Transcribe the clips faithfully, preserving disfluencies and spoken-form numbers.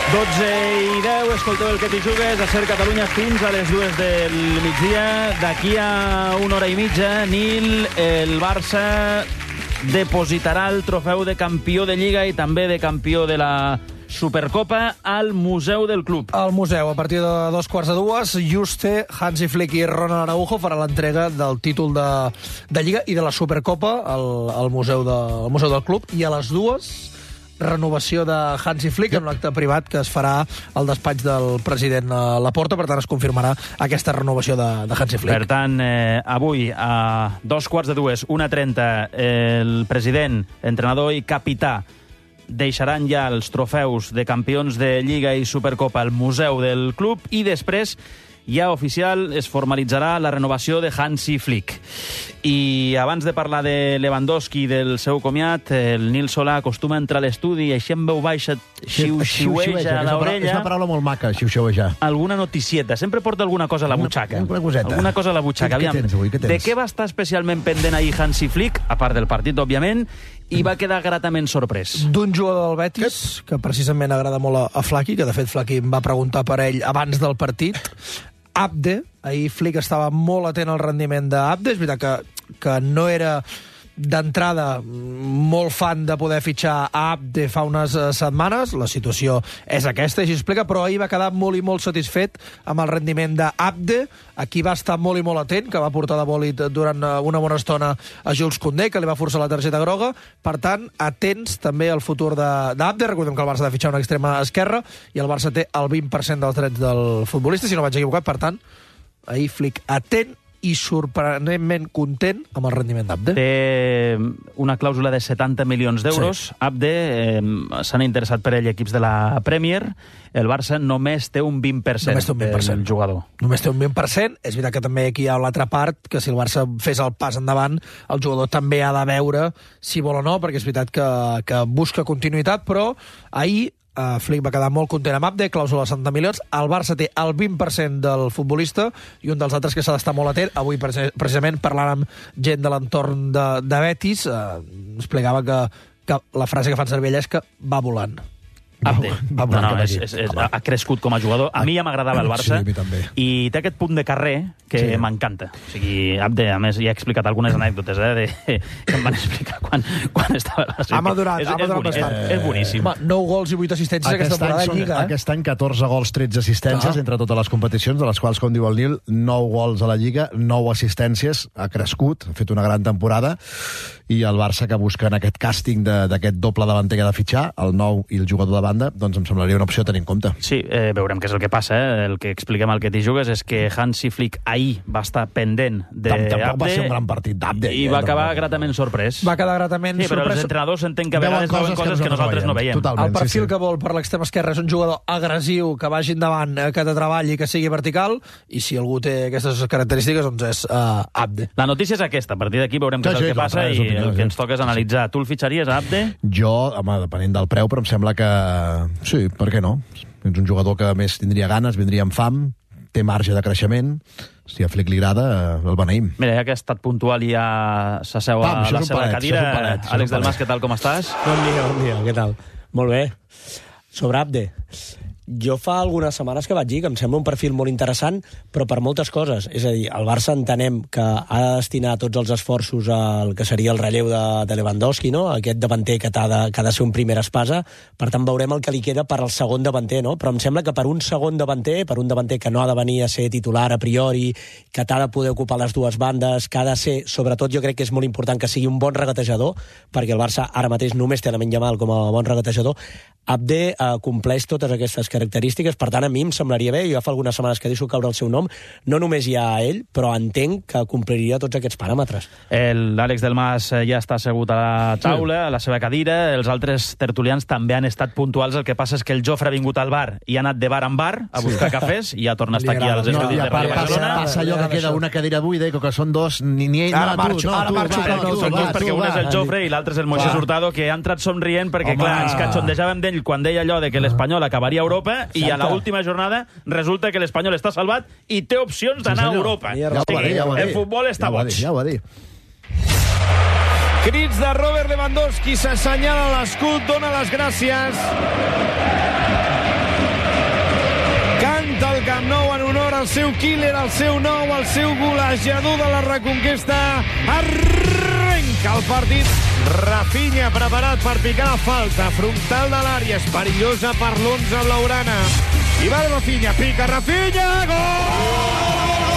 dotze i deu, escolteu el que t'hi jugues a Ser Catalunya fins a les dues del migdia. D'aquí a una hora i mitja, Nil, el Barça depositarà el trofeu de campió de Lliga i també de campió de la Supercopa al Museu del Club. Al museu, a partir de dos quarts de dues, Juste, Hansi Flick i Ronald Araujo farà l'entrega del títol de, de Lliga i de la Supercopa al, al, museu de, al Museu del Club. I a les dues, renovació de Hansi Flick en l'acte privat que es farà al despatx del president Laporta. Per tant, es confirmarà aquesta renovació de, de Hansi Flick. Per tant, eh, avui, a dos quarts de dues, una trenta, el president, entrenador i capità deixaran ja els trofeus de campions de Lliga i Supercopa al Museu del Club i després ja oficial es formalitzarà la renovació de Hansi Flick. I abans de parlar de Lewandowski i del seu comiat, el Nil Solà acostuma a entrar a l'estudi i així en veu baixa xiu-xiueja a l'orella. És una paraula molt maca, xiu-xiuejar. Alguna noticieta. Sempre porta alguna cosa a la butxaca. Una coseta. Alguna cosa a la butxaca. Què tens avui? Què tens? De què va estar especialment pendent ahir Hansi Flick, a part del partit, òbviament, i va quedar gratament sorprès? D'un jugador del Betis, que precisament agrada molt a, a Flaqui, que de fet Flaqui em va preguntar per ell abans del partit. Abde, ahir Flick estava molt atent al rendiment d'Abde, és veritat que, que no era d'entrada molt fan de poder fitxar a Abde fa unes setmanes, la situació és aquesta, així explica, però ahir va quedar molt i molt satisfet amb el rendiment d'Abde, aquí va estar molt i molt atent, que va portar de bòlit durant una bona estona a Jules Koundé, que li va forçar la targeta groga. Per tant, atents també al futur d'Abde. Recordem que el Barça ha de fitxar una extrema esquerra i el Barça té el vint per cent dels drets del futbolista, si no vaig equivocat. Per tant, ahir Flick atent i sorprenentment content amb el rendiment d'Abde. Té una clàusula de setanta milions d'euros. Sí. Abde, eh, s'han interessat per ell equips de la Premier. El Barça només té un vint per cent, un vint per cent del jugador. Només té un vint per cent. És veritat que també aquí hi ha l'altra part, que si el Barça fes el pas endavant, el jugador també ha de veure si vol o no, perquè és veritat que, que busca continuïtat, però ahir Uh, Flick va quedar molt content amb Abde, clàusula de setanta milions. El Barça té el vint per cent del futbolista i un dels altres que s'ha d'estar molt atent. Avui, precisament, parlant amb gent de l'entorn de, de Betis, uh, explicava que, que la frase que fan servir ell és que va volant. Abde. Va, va, no, no, és, és, és, ha crescut com a jugador. A mi ja m'agradava el Barça. Sí, a mi també. I té aquest punt de carrer que sí. m'encanta. O sigui, Abde, a més, ja he explicat algunes anècdotes eh, de, que em van explicar quan, quan estava a la ciutat. Ha madurat, és, ha madurat és, bastant. és, és boníssim. Home, nou gols i vuit assistències aquest aquesta temporada de Lliga. Són, eh? Aquest any catorze gols, tretze assistències ah. entre totes les competicions, de les quals, com diu el Nil, nou gols a la Lliga, nou assistències, ha crescut, ha fet una gran temporada, i el Barça que busca en aquest càsting d'aquest doble davanter que ha de fitxar, el nou i el jugador de banda, doncs em semblaria una opció a tenir en compte. Sí, eh, veurem què és el que passa. Eh? El que expliquem al que t'hi jugues és que Hansi Flick ahir va estar pendent d'Abde. Tampoc va ser un gran partit d'Abde. I va acabar gratament sorprès. Va quedar gratament sí, però sorprès. els entrenadors s'entén que a vegades veuen coses que nosaltres no veiem. Totalment, el perfil sí, sí. que vol per l'extrem esquerra és un jugador agressiu, que vagi endavant, que te treballi, que sigui vertical, i si algú té aquestes característiques, doncs és uh, Abde. La notícia és aquesta. A partir d'aquí veurem què és el que passa i el que ens toca és analitzar. Tu el fitxaries a Abde? Jo, home, depenent del preu, però em sembla que sí, per què no? És un jugador que més tindria ganes, vindria amb fam, té marge de creixement. Si a Flick li agrada, el beneïm. Mira, ja que ha estat puntual i ja s'asseu a la seva palet, cadira. Palet, Àlex Delmas, què tal, com estàs? Bon dia, bon dia, què tal? Molt bé. Sobre Abde, jo fa algunes setmanes que vaig dir que em sembla un perfil molt interessant, però per moltes coses. És a dir, el Barça entenem que ha de destinar tots els esforços al que seria el relleu de, de Lewandowski, no? Aquest davanter que ha, de, que ha de ser un primer espasa. Per tant, veurem el que li queda per al segon davanter, no? Però em sembla que per un segon davanter, per un davanter que no ha de venir a ser titular a priori, que t'ha de poder ocupar les dues bandes, que ha de ser, sobretot jo crec que és molt important que sigui un bon regatejador, perquè el Barça ara mateix només té Lamine Yamal com a bon regatejador. Abde eh, compleix totes aquestes característiques, per tant a mi em semblaria bé, jo fa algunes setmanes que deixo caure el seu nom, no només hi ha ell, però entenc que compliria tots aquests paràmetres. L'Àlex Delmas ja està assegut a la taula, a la seva cadira, els altres tertulians també han estat puntuals, el que passa és que el Jofre ha vingut al bar i ha anat de bar en bar a buscar cafès i ja torna a estar aquí als estudis de Ràdio Barcelona. Passa allò que queda una cadira buida i que són dos, ni, ni ell, ara no, marxo, tu, no, ara tu, marxo, va, però no, Són dos, perquè un és el Jofre i l'altre és el Moisés Hurtado, que ha entrat somrient perquè, clar, ens catxondejàvem d'ell quan deia allò de que l'Espanyol acabaria a Europa i a l'última jornada resulta que l'Espanyol està salvat i té opcions d'anar a Europa. Ja ho va dir, ja ho va dir. El futbol està boig. Ja ho va dir. Crits de Robert Lewandowski, s'assenyala l'escut, dona les gràcies. Canta el Camp Nou en honor al seu killer, al seu nou, al seu golejador de la Reconquesta. Arrenca el partit. Rafinha preparat per picar la falta. Frontal de l'àrea, és perillosa per l'onze blaugrana. I va Rafinha, pica Rafinha, gol!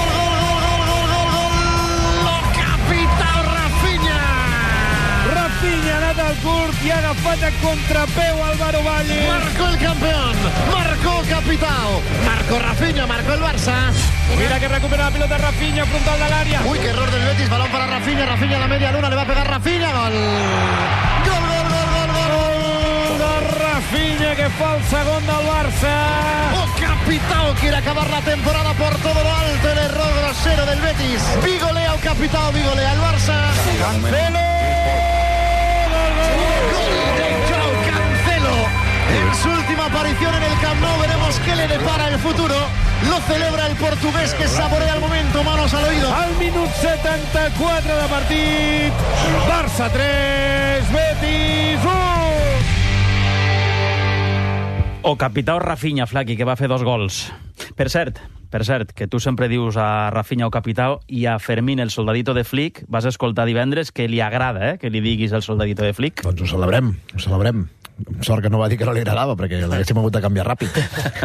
Rafinha ha anat al curt i ha agafat a contrapeu Álvaro Valle. Marcó el campeón, marcó Capitao, marcó Rafinha, marcó el Barça. Mira que recupera la pelota Rafinha, frontal de l'àrea. Uy, qué error del Betis, balón para Rafinha, Rafinha a la media luna, le va a pegar Rafinha, gol. Gol, gol, gol, gol, gol. Gol de Rafinha, que fa el segon del Barça. Oh, Capitao quiere acabar la temporada por todo lo alto, el error grosero del Betis. Vigolea o Capitao, vigolea el Barça. Cancelo. En su última aparición en el Camp Nou veremos qué le depara el futuro. Lo celebra el portugués que saborea el momento, manos al oído. Al minut setanta-quatre de partit. Barça tres, Betis u. O Capitao Rafinha, Flaqui, que va fer dos gols. Per cert, per cert, que tu sempre dius a Rafinha o Capitao i a Fermín, el soldadito de Flick, vas escoltar divendres que li agrada, eh, que li diguis el soldadito de Flick. Doncs ho celebrem, ho celebrem. Sort que no va dir que no li agradava, perquè l'haguéssim hagut de canviar ràpid.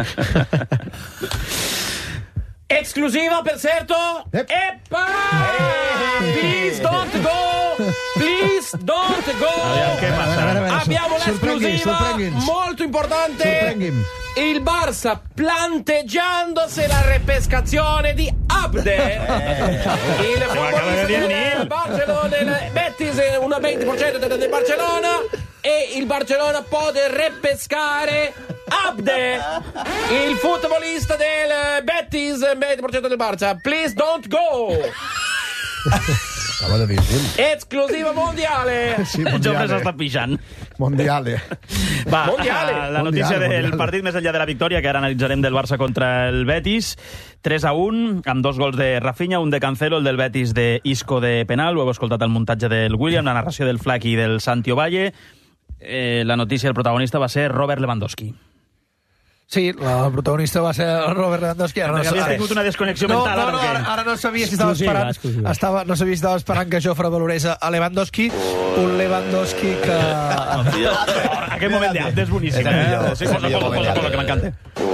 Exclusiva, per certo. Ep. Epa! Please don't go! Please don't go! Aviam, què passa? A veure, a veure, Abbiamo sorprengui, l'esclusiva sorprengui'ns. molto importante. Sorprengui'm. Il Barça planteggiandosi la repescazione di Abde. Il futbolista del Barcellona, del Betis, una venti per cento del Barcellona, e il Barcellona può repescare Abde, il futbolista del Betis, venti per cento del Barça. Please don't go. Acaba de dir, sí. Esclusiva mondiale. Sí, El jove mondiale. s'està pixant. Mondiale. Va, Mondiale. la notícia Mondiale, del mondiale. partit més enllà de la victòria, que ara analitzarem del Barça contra el Betis. tres a un, amb dos gols de Rafinha, un de Cancelo, el del Betis de Isco de penal. Ho heu escoltat el muntatge del William, la narració del Flaqui i del Santi Ovalle. Eh, la notícia, el protagonista va ser Robert Lewandowski. Sí, el protagonista va ser Robert Lewandowski. Ara no, Has sabia- tingut una desconnexió no, mental, no, ara, no, o què? ara, ara no sabia si estava Exclusiva, esperant, exclusiva. estava, no sabia si estava esperant que Jofre valorés a Lewandowski, un Lewandowski que... Aquest moment d'Abde és boníssim. És el millor, eh? Sí, és el posa, millor posa, moment posa, d'Abde. posa, que m'encanta.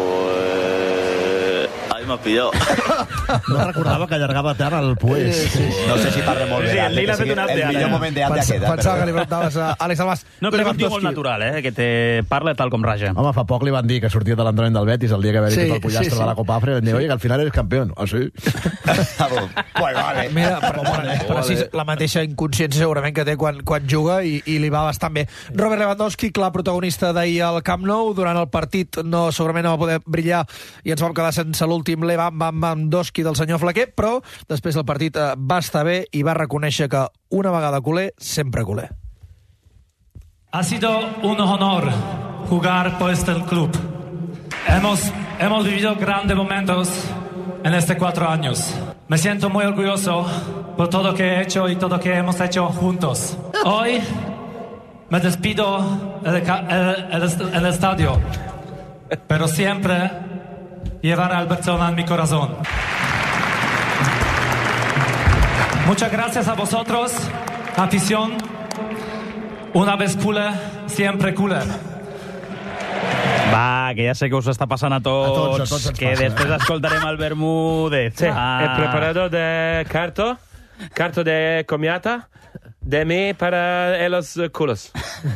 Ahí me has pillado. No recordava que allargava tant el pues. No sé si per remoldre. Sí, el Lil ha fet un Abde, El ara, millor eh? moment d'Abde Pens, queda. pensava que li preguntaves a Àlex Almas. No, però és un tio molt natural, eh? Que te parla tal com raja. Home, fa poc li van dir que sortia de l'entrenament del Betis el dia que va dir Sí, tot el pollastre sí, sí. de la Copa Àfrica, i van dir, oye, que al final eres campeón. Ah, sí? Pues vale. Mira, per, per, precís, la mateixa inconsciència segurament que té quan, quan juga i, i li va bastant bé. Robert Lewandowski, clar protagonista d'ahir al Camp Nou, durant el partit no, segurament no va poder brillar i ens vam quedar sense l'últim Lewandowski del senyor Flaquer, però després del partit eh, va estar bé i va reconèixer que una vegada culer, sempre culer. Ha sido un honor jugar por este club. Hemos, hemos vivido grandes momentos en estos cuatro años. Me siento muy orgulloso por todo lo que he hecho y todo lo que hemos hecho juntos. Hoy me despido del el, el, el estadio, pero siempre llevaré al Barcelona en mi corazón. Muchas gracias a vosotros, afición. Una vez culé, siempre culé. Va, que ja sé que us està passant a tots, A tots, a tots ens que passa. després escoltarem el Bermúdez. Sí, Ah. el preparador de carto, carto de comiata, de mí para los culos.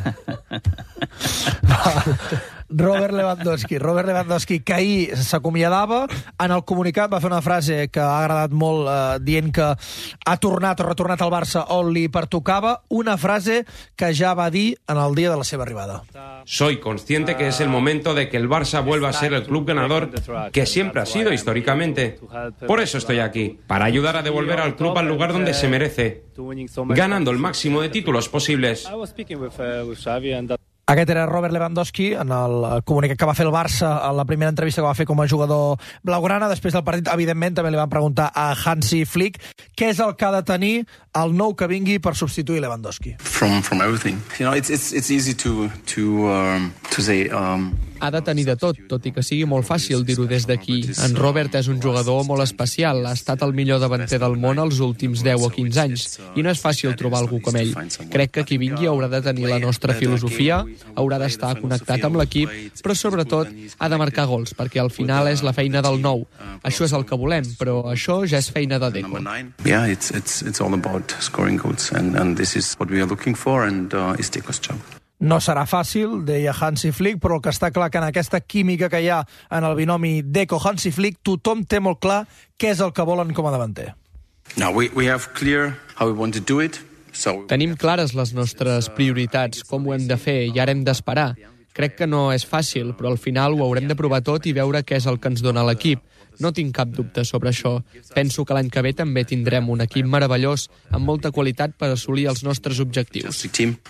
Robert Lewandowski. Robert Lewandowski, que ahir s'acomiadava. En el comunicat va fer una frase que ha agradat molt, eh, dient que ha tornat o retornat al Barça on li pertocava. Una frase que ja va dir en el dia de la seva arribada. Soy consciente que es el momento de que el Barça vuelva a ser el club ganador que siempre ha sido históricamente. Por eso estoy aquí, para ayudar a devolver al club al lugar donde se merece, ganando el máximo de títulos posibles. Aquest era Robert Lewandowski en el comunicat que va fer el Barça en la primera entrevista que va fer com a jugador blaugrana. Després del partit, evidentment, també li van preguntar a Hansi Flick què és el que ha de tenir el nou que vingui per substituir Lewandowski. From from everything, you know, it's it's it's easy to to um, to say um, ha de tenir de tot, tot i que sigui molt fàcil dir-ho des d'aquí. En Robert és un jugador molt especial, ha estat el millor davanter del món els últims deu o quinze anys, i no és fàcil trobar algú com ell. Crec que qui vingui haurà de tenir la nostra filosofia, haurà d'estar connectat amb l'equip, però sobretot ha de marcar gols, perquè al final és la feina del nou. Això és el que volem, però això ja és feina de Deco. Yeah, it's, it's, it's all about scoring goals, and, and this is what we are looking for, and uh, it's Deco's job. No serà fàcil, deia Hansi Flick, però el que està clar que en aquesta química que hi ha en el binomi Deco-Hansi Flick, tothom té molt clar què és el que volen com a davanter. Now, we, we have clear how we want to do it. So... Tenim clares les nostres prioritats, com ho hem de fer, i ara hem d'esperar. Crec que no és fàcil, però al final ho haurem de provar tot i veure què és el que ens dona l'equip. No tinc cap dubte sobre això. Penso que l'any que ve també tindrem un equip meravellós amb molta qualitat per assolir els nostres objectius.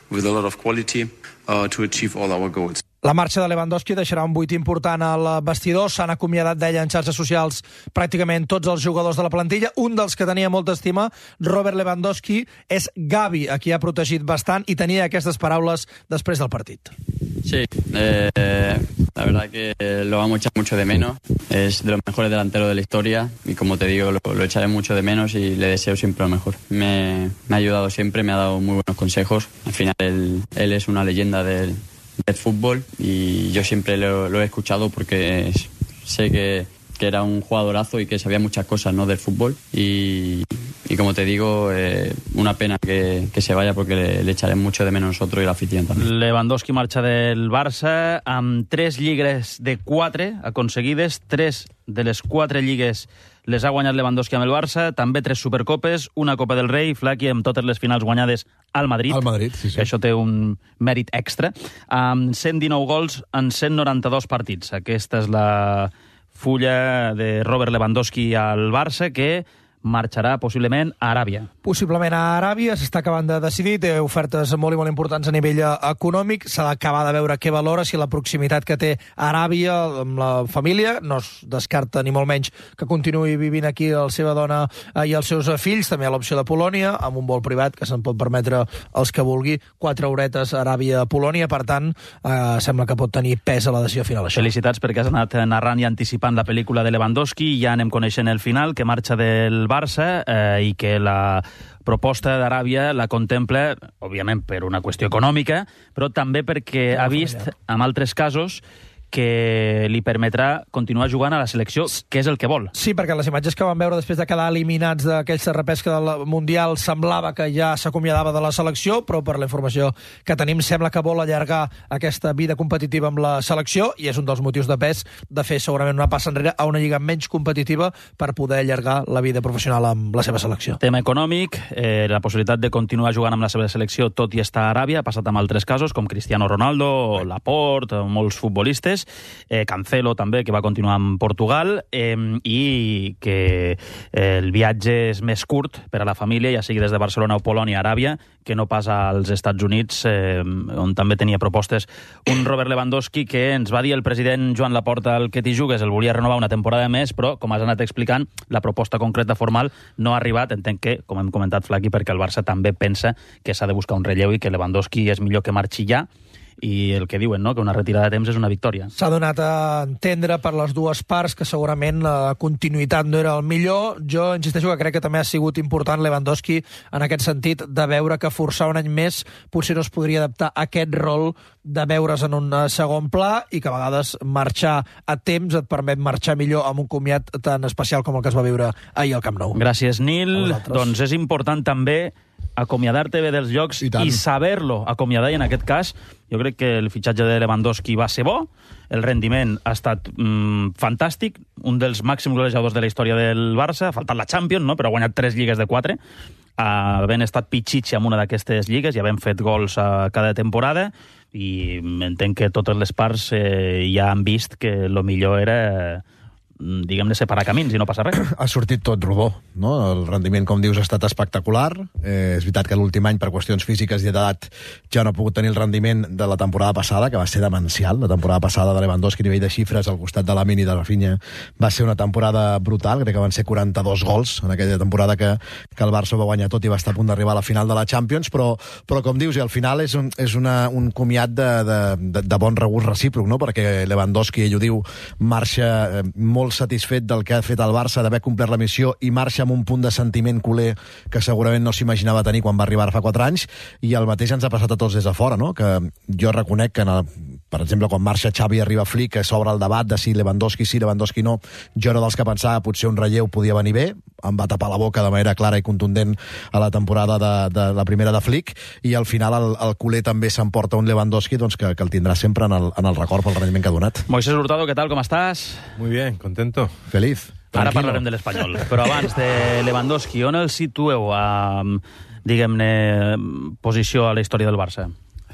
La marxa de Lewandowski deixarà un buit important al vestidor. S'han acomiadat d'ella en xarxes socials pràcticament tots els jugadors de la plantilla. Un dels que tenia molta estima, Robert Lewandowski, és Gavi, a qui ha protegit bastant, i tenia aquestes paraules després del partit. Sí, eh, la verdad que lo vamos a echar mucho de menos. Es de los mejores delanteros de la historia y, como te digo, lo, lo echaré mucho de menos y le deseo siempre lo mejor. Me, me ha ayudado siempre, me ha dado muy buenos consejos. Al final él, él es una leyenda del, del fútbol y yo siempre lo, lo he escuchado porque sé que, que era un jugadorazo y que sabía muchas cosas, ¿no?, del fútbol. Y, y como te digo, eh, una pena que, que se vaya porque le, le echaré mucho de menos nosotros y la afición también. Lewandowski marxa del Barça amb tres lligues de quatre aconseguides, tres de les quatre lligues les ha guanyat Lewandowski amb el Barça, també tres Supercopes, una Copa del Rei, Flaqui, amb totes les finals guanyades al Madrid. Al Madrid, sí, sí. Que això té un mèrit extra. Amb cent dinou gols en cent noranta-dos partits. Aquesta és la fulla de Robert Lewandowski al Barça, que marxarà possiblement a Aràbia. Possiblement a Aràbia, s'està acabant de decidir, té ofertes molt i molt importants a nivell econòmic, s'ha d'acabar de veure què valora, si la proximitat que té Aràbia amb la família, no es descarta ni molt menys que continuï vivint aquí la seva dona i els seus fills, també a l'opció de Polònia, amb un vol privat que se'n pot permetre els que vulgui, quatre horetes a Aràbia-Polònia, per tant, eh, sembla que pot tenir pes a la decisió final. Això. Felicitats perquè has anat narrant i anticipant la pel·lícula de Lewandowski, ja anem coneixent el final, que marxa del Barça eh, i que la proposta d'Aràbia la contempla, òbviament, per una qüestió econòmica, però també perquè ha vist, en altres casos, que li permetrà continuar jugant a la selecció, que és el que vol. Sí, perquè les imatges que vam veure després de quedar eliminats d'aquella repesca del Mundial semblava que ja s'acomiadava de la selecció, però per la informació que tenim sembla que vol allargar aquesta vida competitiva amb la selecció i és un dels motius de pes de fer segurament una passa enrere a una lliga menys competitiva per poder allargar la vida professional amb la seva selecció. Tema econòmic, eh, la possibilitat de continuar jugant amb la seva selecció tot i estar a Aràbia, ha passat amb altres casos, com Cristiano Ronaldo, Laporte, molts futbolistes, Eh, Cancelo també, que va continuar en Portugal, eh, i que eh, el viatge és més curt per a la família, ja sigui des de Barcelona o Polònia a Aràbia, que no pas als Estats Units, eh, on també tenia propostes un Robert Lewandowski, que ens va dir el president Joan Laporta al que t'hi jugues, el volia renovar una temporada més, però, com has anat explicant, la proposta concreta formal no ha arribat. Entenc que, com hem comentat, Flaqui, perquè el Barça també pensa que s'ha de buscar un relleu i que Lewandowski és millor que marxi ja, i el que diuen, no?, que una retirada de temps és una victòria. S'ha donat a entendre per les dues parts que segurament la continuïtat no era el millor. Jo insisteixo que crec que també ha sigut important Lewandowski en aquest sentit de veure que forçar un any més potser no es podria adaptar a aquest rol de veure's en un segon pla i que a vegades marxar a temps et permet marxar millor amb un comiat tan especial com el que es va viure ahir al Camp Nou. Gràcies, Nil. Doncs és important també acomiadar-te bé dels llocs i, i saber-lo acomiadar, i en aquest cas jo crec que el fitxatge de Lewandowski va ser bo, el rendiment ha estat mm, fantàstic, un dels màxims golejadors de la història del Barça, ha faltat la Champions, no?, però ha guanyat tres lligues de quatre, havent estat pitxitxi en una d'aquestes lligues i havent fet gols a cada temporada, i entenc que totes les parts eh, ja han vist que el millor era diguem-ne, separar camins i no passa res. Ha sortit tot rodó, no? El rendiment, com dius, ha estat espectacular. Eh, és veritat que l'últim any, per qüestions físiques i d'edat, ja no ha pogut tenir el rendiment de la temporada passada, que va ser demencial. La temporada passada de Lewandowski, a nivell de xifres, al costat de Lamine i de Rafinha, va ser una temporada brutal. Crec que van ser quaranta-dos gols en aquella temporada que, que el Barça va guanyar tot i va estar a punt d'arribar a la final de la Champions, però, però com dius, i al final és un, és una, un comiat de, de, de, de bon regust recíproc, no? Perquè Lewandowski, ell ho diu, marxa eh, molt satisfet del que ha fet el Barça, d'haver complert la missió, i marxa amb un punt de sentiment culer que segurament no s'imaginava tenir quan va arribar fa quatre anys, i el mateix ens ha passat a tots des de fora, no? Que jo reconec que, en el, per exemple, quan marxa Xavi i arriba Flick, que s'obre el debat de si Lewandowski sí, Lewandowski no, jo era dels que pensava potser un relleu podia venir bé, em va tapar la boca de manera clara i contundent a la temporada de, de la primera de Flick, i al final el, el culer també s'emporta un Lewandowski doncs, que, que el tindrà sempre en el, en el record pel rendiment que ha donat. Moisés Hurtado, ¿qué tal? ¿Cómo estás? Muy bien, contento. Feliz. Ara parlarem de l'Espanyol, però abans de Lewandowski, on el situeu a, diguem-ne, posició a la història del Barça?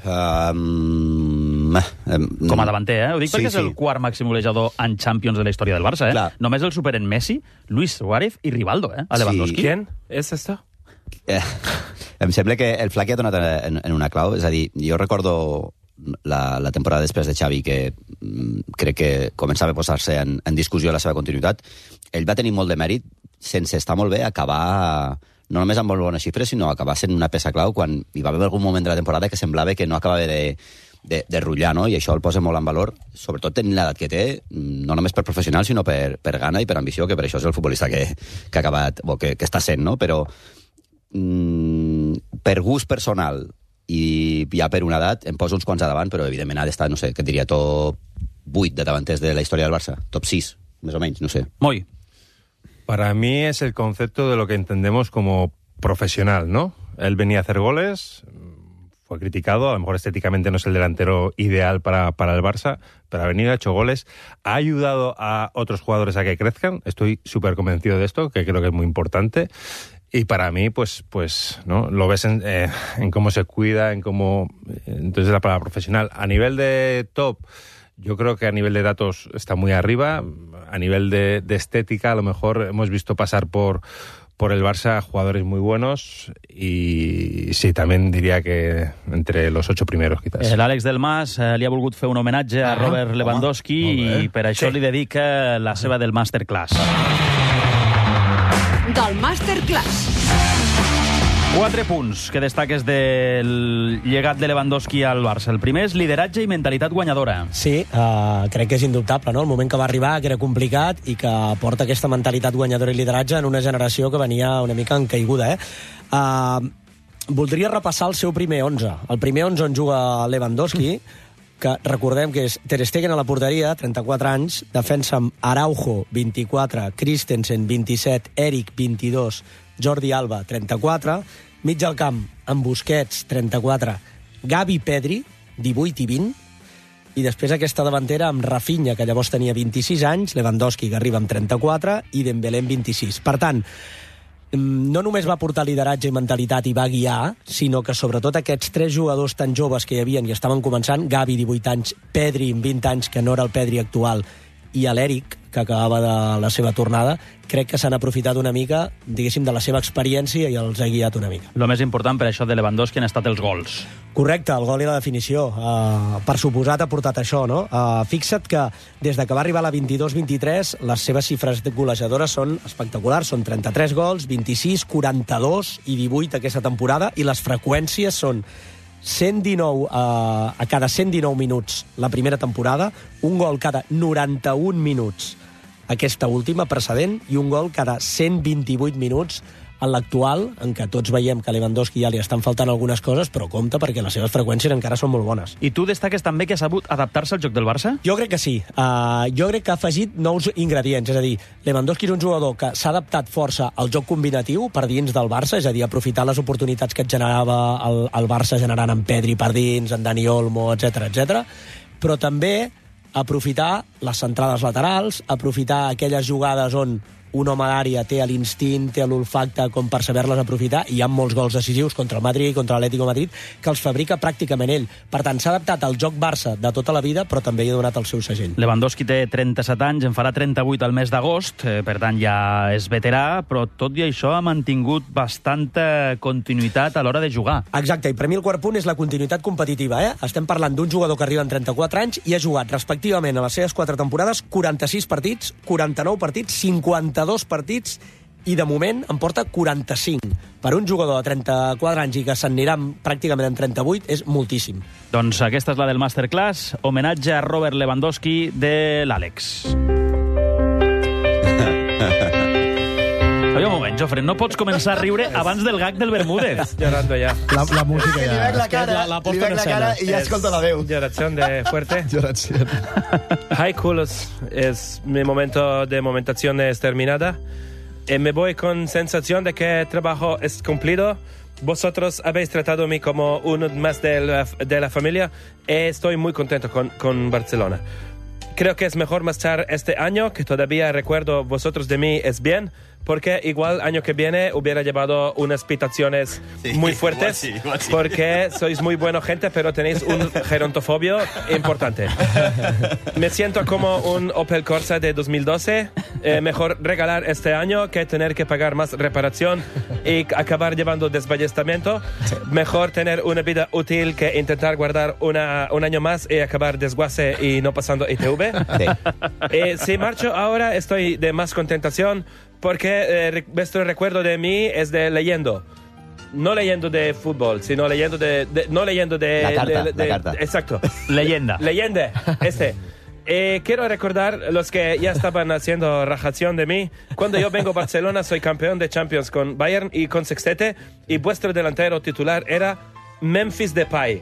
Um, um, Com a davanter, eh? Ho dic sí, perquè és sí. el quart màxim golejador en Champions de la història del Barça, eh? Clar. Només el superen Messi, Luis Suárez i Rivaldo, eh? A Lewandowski. Sí. ¿Quién es esto? Eh, em sembla que el Flac ha donat en, en una clau, és a dir, jo recordo la, la temporada després de Xavi, que mm, crec que començava a posar-se en, en discussió la seva continuïtat. Ell va tenir molt de mèrit, sense estar molt bé, acabar no només amb molt bones xifres, sinó acabar sent una peça clau quan hi va haver algun moment de la temporada que semblava que no acabava de, de, de rutllar, no? I això el posa molt en valor, sobretot tenint l'edat que té, no només per professional, sinó per, per gana i per ambició, que per això és el futbolista que, que ha acabat, o que, que està sent, no? Però mm, per gust personal i ja per una edat em poso uns quants a davant, però evidentment ha d'estar, no sé, que et diria top vuit de davanters de la història del Barça, top sis, més o menys, no sé. Moi. Para mí es el concepto de lo que entendemos como profesional, ¿no? Él venía a hacer goles, fue criticado, a lo mejor estéticamente no es el delantero ideal para, para el Barça, pero ha venido, ha hecho goles, ha ayudado a otros jugadores a que crezcan, estoy súper convencido de esto, que creo que es muy importante. Y para mí, pues, pues, ¿no? Lo ves en, eh, en cómo se cuida, en cómo... Entonces la palabra profesional. A nivel de top, yo creo que a nivel de datos está muy arriba. A nivel de, de estética, a lo mejor hemos visto pasar por, por el Barça jugadores muy buenos. Y sí, también diría que entre los ocho primeros, quizás. L'Àlex Del Mas eh, li ha volgut fer un homenatge a Robert Lewandowski i per això Sí. li dedica la seva del Masterclass. Del Masterclass. Quatre punts que destaques del llegat de Lewandowski al Barça. El primer és lideratge i mentalitat guanyadora. Sí, uh, crec que és indubtable, no? El moment que va arribar, que era complicat i que porta aquesta mentalitat guanyadora i lideratge en una generació que venia una mica en caiguda, eh? Uh, voldria repassar el seu primer onze. El primer onze on juga Lewandowski, que recordem que és Ter Stegen a la porteria, trenta-quatre anys, defensa amb Araujo, vint-i-quatre, Christensen, vint-i-set, Eric, vint-i-dos, Jordi Alba, trenta-quatre, mig al camp amb Busquets, trenta-quatre, Gavi, Pedri, divuit i vint, i després aquesta davantera amb Rafinha, que llavors tenia vint-i-sis anys, Lewandowski, que arriba amb trenta-quatre, i Dembélé amb vint-i-sis. Per tant, no només va portar lideratge i mentalitat i va guiar, sinó que sobretot aquests tres jugadors tan joves que hi havien i estaven començant, Gavi, divuit anys, Pedri, vint anys, que no era el Pedri actual, i l'Eric, que acabava de la seva tornada, crec que s'han aprofitat una mica, diguéssim, de la seva experiència i els ha guiat una mica. El més important per això de Lewandowski han estat els gols. Correcte, el gol i la definició. Uh, per suposat ha portat això, no? Uh, fixa't que des de que va arribar a la vint-i-dos vint-i-tres, les seves xifres golejadores són espectaculars. Són trenta-tres gols, vint-i-sis, quaranta-dos i divuit aquesta temporada, i les freqüències són cent dinou uh, a cada cent dinou minuts la primera temporada, un gol cada noranta-un minuts aquesta última, precedent, i un gol cada cent vint-i-vuit minuts en l'actual, en què tots veiem que a Lewandowski ja li estan faltant algunes coses, però compte perquè les seves freqüències encara són molt bones. I tu destaques també que ha sabut adaptar-se al joc del Barça? Jo crec que sí. Uh, jo crec que ha afegit nous ingredients, és a dir, Lewandowski és un jugador que s'ha adaptat força al joc combinatiu per dins del Barça, és a dir, aprofitar les oportunitats que et generava el, el Barça generant en Pedri per dins, en Dani Olmo, etcètera, etcètera, però també aprofitar les centrades laterals, aprofitar aquelles jugades on un home d'àrea té l'instint, té l'olfacte com per saber-les aprofitar, i hi ha molts gols decisius contra el Madrid, contra l'Atlético Madrid, que els fabrica pràcticament ell. Per tant, s'ha adaptat al joc Barça de tota la vida, però també hi ha donat el seu segell. Lewandowski té trenta-set anys, en farà trenta-vuit al mes d'agost, eh, per tant ja és veterà, però tot i això ha mantingut bastanta continuïtat a l'hora de jugar. Exacte, i per mi el quart punt és la continuïtat competitiva. Eh? Estem parlant d'un jugador que arriba en trenta-quatre anys i ha jugat respectivament a les seves quatre temporades quaranta-sis partits, quaranta-nou partits, cinquanta-dos partits, i de moment en porta quaranta-cinc. Per un jugador de trenta-quatre anys i que s'anirà pràcticament en trenta-vuit és moltíssim. Doncs aquesta és la del Masterclass, homenatge a Robert Lewandowski de l'Àlex. Oye, un moment, Jofre, no pots començar a riure abans del gag del Bermúdez. Llorando ya. La, la música Li ja... veig la cara, la- la li posta veig en la escena. cara i ja escolta la veu. Lloración de fuerte. Lloració. Hi, culos. Es mi momento de momentación es terminada. Eh, me voy con sensación de que el trabajo es cumplido. Vosotros habéis tratado a mí como uno más de la, de la familia. Eh, estoy muy contento con, con Barcelona. Creo que es mejor marchar este año, que todavía recuerdo vosotros de mí es bien, porque igual año que viene hubiera llevado unas pitaciones Sí, muy igual fuertes, sí, igual sí. porque sois muy buena gente, pero tenéis un gerontofobio importante. Me siento como un Opel Corsa de dos mil doce. Eh, mejor regalar este año que tener que pagar más reparación y acabar llevando desballestamiento. Mejor tener una vida útil que intentar guardar una, un año más y acabar desguace y no pasando I T V. Sí. Eh, si marcho ahora estoy de más contentación porque eh, vuestro recuerdo de mí es de leyendo. No leyendo de fútbol, sino leyendo de... de- no leyendo de... La carta, de- de- la carta. Exacto. Leyenda. Leyenda, este. Eh, quiero recordar los que ya estaban haciendo rajación de mí. Cuando yo vengo a Barcelona soy campeón de Champions con Bayern y con Sextete, y vuestro delantero titular era Memphis Depay.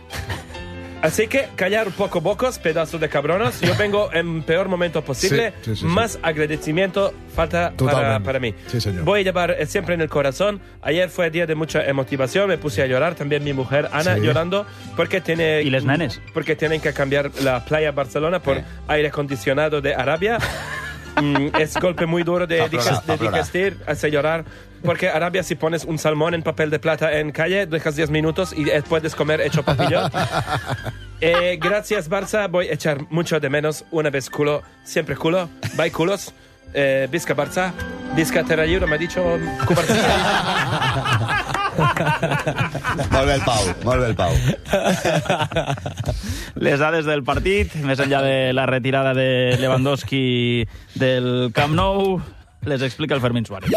Así que callar un poco bocos, pedazos de cabronos. Yo vengo en peor momento posible. Sí, sí, sí, sí. Más agradecimiento falta para, Totalmente. para mí. Sí, señor. Voy a llevar eh, siempre en el corazón. Ayer fue día de mucha emotivación. Me puse a llorar. También mi mujer Ana Sí. llorando porque tiene ¿Y les nenes? porque tienen que cambiar la playa Barcelona por aire acondicionado de Arabia. Mm, es golpe muy duro de, Pa' plorar, diges- pa' de plorar. digestir, hace llorar. Porque Arabia, si pones un salmón en papel de plata en calle, dejas diez minutos y eh, puedes comer hecho papillón. Eh, gracias, Barça. Voy a echar mucho de menos. Una vez culo, siempre culo. Bye, culos. Eh, Visca Barça. Visca Terrayuro, me ha dicho Cubarcilla. Molt bé el Pau, molt bé el Pau. Les dades del partit, més enllà de la retirada de Lewandowski del Camp Nou, les explica el Fermín Suárez.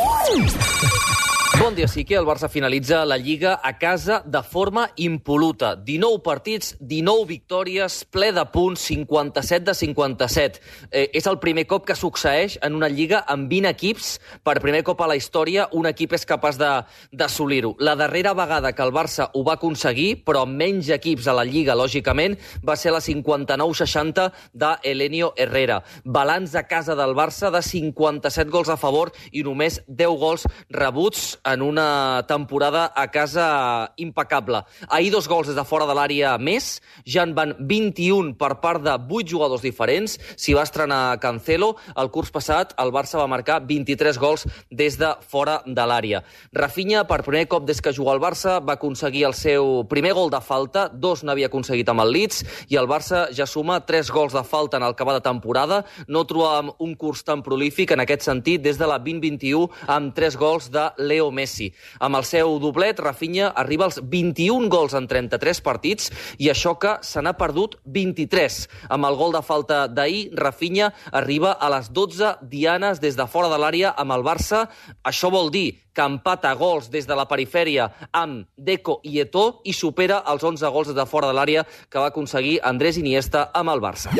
Bon dia, sí que el Barça finalitza la Lliga a casa de forma impoluta. dinou partits, dinou victòries, ple de punts, cinquanta-set de cinquanta-set. Eh, és el primer cop que succeeix en una Lliga amb vint equips. Per primer cop a la història, un equip és capaç de- d'assolir-ho. La darrera vegada que el Barça ho va aconseguir, però amb menys equips a la Lliga, lògicament, va ser la cinquanta-nou seixanta de Elenio Herrera. Balanç a casa del Barça de cinquanta-set gols a favor i només deu gols rebuts en una temporada a casa impecable. Ahir dos gols des de fora de l'àrea més, ja en van vint-i-un per part de vuit jugadors diferents. S'hi va estrenar Cancelo. El curs passat el Barça va marcar vint-i-tres gols des de fora de l'àrea. Rafinha, per primer cop des que juga al Barça, va aconseguir el seu primer gol de falta, dos n'havia aconseguit amb el Leeds, i el Barça ja suma tres gols de falta en el que va de temporada. No trobàvem un curs tan prolífic en aquest sentit des de la vint vint-i-u amb tres gols de Leo Messi. Amb el seu doblet, Rafinha arriba als vint-i-un gols en trenta-tres partits i això que se n'ha perdut vint-i-tres. Amb el gol de falta d'ahir, Rafinha arriba a les dotze dianes des de fora de l'àrea amb el Barça. Això vol dir que empata gols des de la perifèria amb Deco i Eto'o i supera els onze gols des de fora de l'àrea que va aconseguir Andrés Iniesta amb el Barça.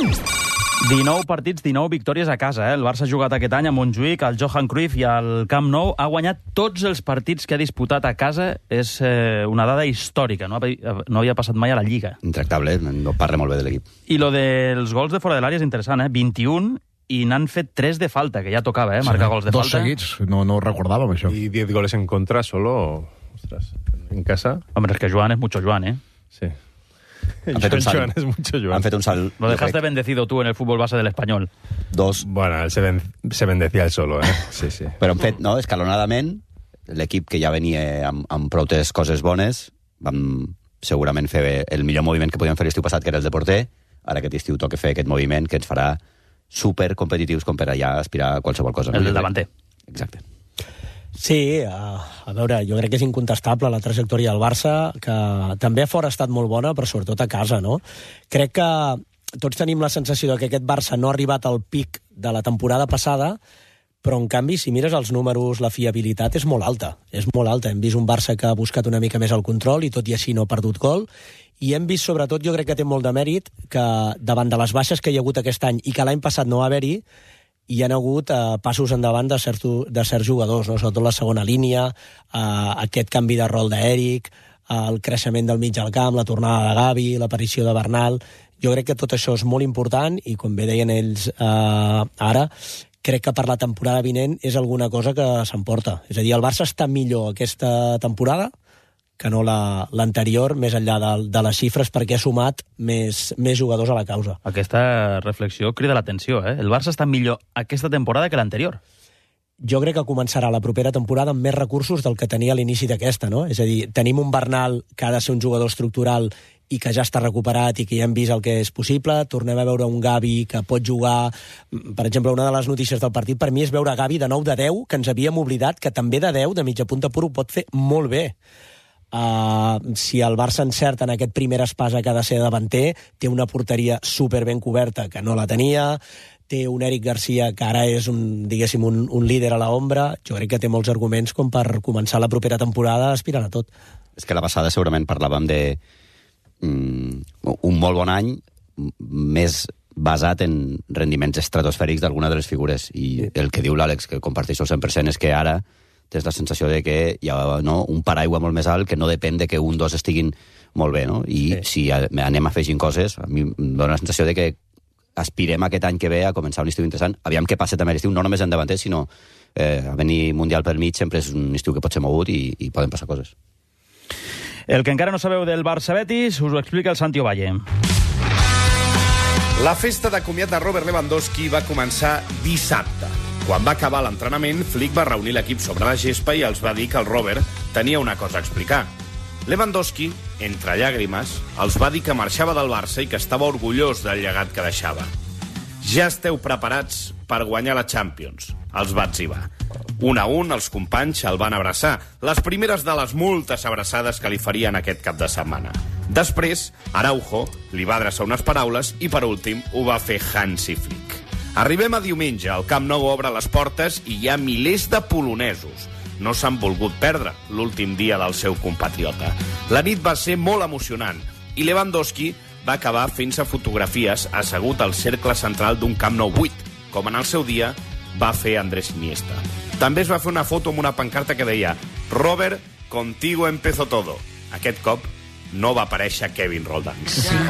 dinou partits, dinou victòries a casa. Eh? El Barça ha jugat aquest any a Montjuïc, al Johan Cruyff i al Camp Nou. Ha guanyat tots els partits que ha disputat a casa. És eh, una dada històrica. No, no havia passat mai a la Lliga. Intractable, no parla molt bé de l'equip. I lo dels gols de fora de l'àrea és interessant. Eh? vint-i-un i n'han fet tres de falta, que ja tocava, eh? marcar Sí, gols de dos falta. seguits, no, no ho recordàvem, això. Y diez goles en contra solo. Ostras, en casa. Hombre, es que Joan es mucho Joan, ¿eh? Sí. Han fet un salt. Joan és mucho Joan. Han fet un salt. Lo dejaste bendecido tú en el fútbol base del Español. Dos. Bueno, él se, ben, se bendecía él solo, eh? Sí, sí. Però han fet, no, escalonadament, l'equip que ja venia amb, amb prou coses bones, vam segurament fer el millor moviment que podíem fer l'estiu passat, que era el de porter. Ara aquest estiu toca fer aquest moviment que ens farà super competitius com per allà aspirar a qualsevol cosa. El del davanter. Exacte. Sí, a, a veure, jo crec que és incontestable la trajectòria del Barça, que també a fora ha estat molt bona, però sobretot a casa, no? Crec que tots tenim la sensació que aquest Barça no ha arribat al pic de la temporada passada, però en canvi, si mires els números, la fiabilitat és molt alta. És molt alta. Hem vist un Barça que ha buscat una mica més el control i tot i així no ha perdut gol. I hem vist, sobretot, jo crec que té molt de mèrit, que davant de les baixes que hi ha hagut aquest any i que l'any passat no va haver-hi, hi ha hagut eh, passos endavant de certs, de certs jugadors, no? Sobretot la segona línia, eh, aquest canvi de rol d'Eric, eh, el creixement del mig al camp, la tornada de Gavi, l'aparició de Bernal. Jo crec que tot això és molt important i, com bé deien ells eh, ara, crec que per la temporada vinent és alguna cosa que s'emporta. És a dir, el Barça està millor aquesta temporada que no la, l'anterior, més enllà de, de les xifres, perquè ha sumat més, més jugadors a la causa. Aquesta reflexió crida l'atenció, eh? El Barça està millor aquesta temporada que l'anterior. Jo crec que començarà la propera temporada amb més recursos del que tenia a l'inici d'aquesta, no? És a dir, tenim un Bernal que ha de ser un jugador estructural i que ja està recuperat i que ja hem vist el que és possible. Tornem a veure un Gavi que pot jugar... Per exemple, una de les notícies del partit per mi és veure Gavi de nou de deu, que ens havíem oblidat, que també de deu, de mitja punta pur, ho pot fer molt bé. Uh, si el Barça encerta en aquest primer espasa que ha de ser davanter, té una porteria super ben coberta que no la tenia, té un Eric Garcia que ara és un, diguéssim, un, un líder a l'ombra. Jo crec que té molts arguments com per començar la propera temporada aspirant a tot. És que la passada segurament parlàvem de mm, un molt bon any més basat en rendiments estratosfèrics d'alguna de les figures, i el que diu l'Àlex, que comparteixo el cent per cent, és que ara tens la sensació de que hi ha, no, un paraigua molt més alt que no depèn de que un dos estiguin molt bé, no? I sí. Si anem afegint coses, a mi em dóna la sensació de que aspirem aquest any que ve a començar un estiu interessant. Aviam què passa també l'estiu, no només en davanter, sinó eh, a venir Mundial pel mig sempre és un estiu que pot ser mogut i, i poden passar coses. El que encara no sabeu del Barça-Betis us ho explica el Santi Ovalle. La festa de comiat de Robert Lewandowski va començar dissabte. Quan va acabar l'entrenament, Flick va reunir l'equip sobre la gespa i els va dir que el Robert tenia una cosa a explicar. Lewandowski, entre llàgrimes, els va dir que marxava del Barça i que estava orgullós del llegat que deixava. Ja esteu preparats per guanyar la Champions, els va etzibar. Un a un, els companys el van abraçar, les primeres de les moltes abraçades que li farien aquest cap de setmana. Després, Araujo li va adreçar unes paraules i, per últim, ho va fer Hansi Flick. Arribem a diumenge, el Camp Nou obre les portes i hi ha milers de polonesos. No s'han volgut perdre l'últim dia del seu compatriota. La nit va ser molt emocionant i Lewandowski va acabar fent-se fotografies assegut al cercle central d'un Camp Nou buit, com en el seu dia va fer Andrés Iniesta. També es va fer una foto amb una pancarta que deia «Robert, contigo empezó todo». Aquest cop no va aparèixer Kevin Roldán.